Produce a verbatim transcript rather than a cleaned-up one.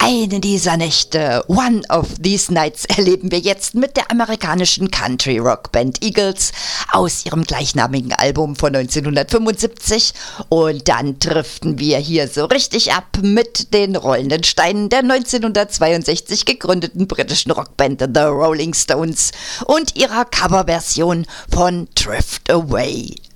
Eine dieser Nächte, one of these nights, erleben wir jetzt mit der amerikanischen Country-Rock-Band Eagles aus ihrem gleichnamigen Album von neunzehnhundertfünfundsiebzig. Und dann driften wir hier so richtig ab mit den rollenden Steinen der neunzehnhundertzweiundsechzig gegründeten britischen Rockband The Rolling Stones und ihrer Coverversion von Drift Away.